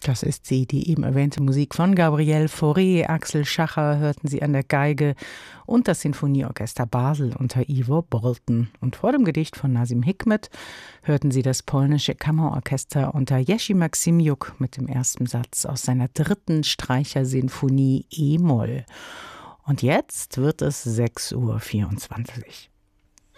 Das ist sie, die eben erwähnte Musik von Gabriel Fauré. Axel Schacher hörten Sie an der Geige und das Sinfonieorchester Basel unter Ivo Bolton. Und vor dem Gedicht von Nazim Hikmet hörten Sie das polnische Kammerorchester unter Jerzy Maksymjuk mit dem ersten Satz aus seiner 3. Streichersinfonie E-Moll. Und jetzt wird es 6:24 Uhr.